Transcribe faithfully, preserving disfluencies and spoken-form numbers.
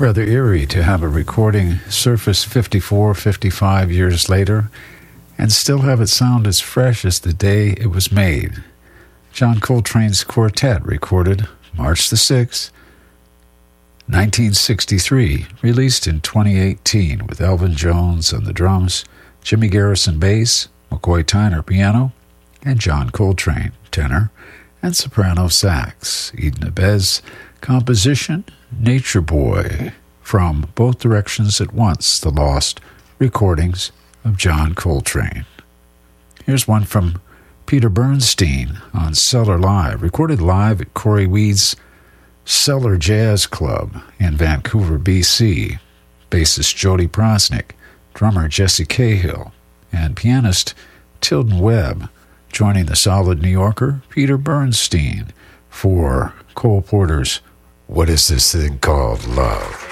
Rather eerie to have a recording surface fifty-four, fifty-five years later and still have it sound as fresh as the day it was made. John Coltrane's Quartet, recorded March the sixth, nineteen sixty-three, released in twenty eighteen with Elvin Jones on the drums, Jimmy Garrison bass, McCoy Tyner piano, and John Coltrane tenor and soprano sax. Eden Abez composition, Nature Boy, from Both Directions at Once, the lost recordings of John Coltrane. Here's one from Peter Bernstein on Cellar Live, recorded live at Corey Weed's Cellar Jazz Club in Vancouver, B C. Bassist Jody Prosnick, drummer Jesse Cahill, and pianist Tilden Webb, joining the solid New Yorker Peter Bernstein for Cole Porter's What Is This Thing Called Love?